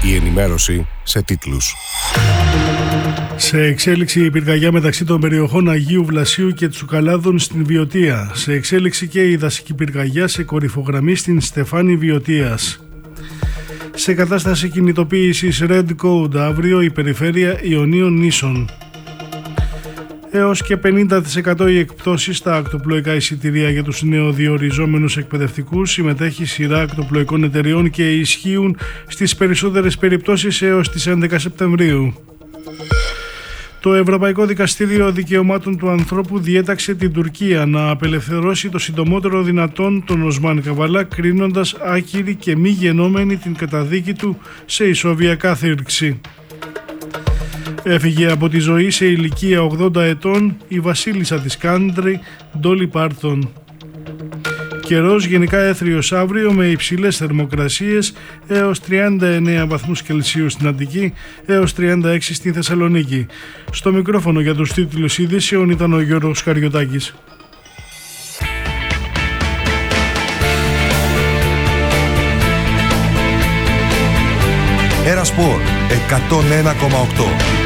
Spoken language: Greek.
Η ενημέρωση σε τίτλους. Σε εξέλιξη η πυρκαγιά μεταξύ των περιοχών Αγίου Βλασίου και Τσουκαλάδων στην Βιωτία. Σε εξέλιξη και η δασική πυρκαγιά σε κορυφογραμμή στην Στεφάνη Βιωτίας. Σε κατάσταση κινητοποίησης Red Code αύριο η περιφέρεια Ιωνίων Νήσων. Έως και 50% οι εκπτώσεις στα ακτοπλοϊκά εισιτηρία για τους νεοδιοριζόμενους εκπαιδευτικούς. Συμμετέχει σειρά ακτοπλοϊκών εταιριών και ισχύουν στις περισσότερες περιπτώσεις έως τις 11 Σεπτεμβρίου. Το Ευρωπαϊκό Δικαστήριο Δικαιωμάτων του Ανθρώπου διέταξε την Τουρκία να απελευθερώσει το συντομότερο δυνατόν τον Οσμάν Καβαλά, κρίνοντας άκυρη και μη γενόμενη την καταδίκη του σε ισόβια κάθυρξη. Έφυγε από τη ζωή σε ηλικία 80 ετών η βασίλισσα της country, Ντόλι Πάρτον. Καιρός γενικά έθριος αύριο με υψηλές θερμοκρασίες έως 39 βαθμούς Κελσίου στην Αττική, έως 36 στην Θεσσαλονίκη. Στο μικρόφωνο για τους τίτλους ειδήσεων ήταν ο Γιώργος Καριωτάκης. Ένα Σπορ 101,8.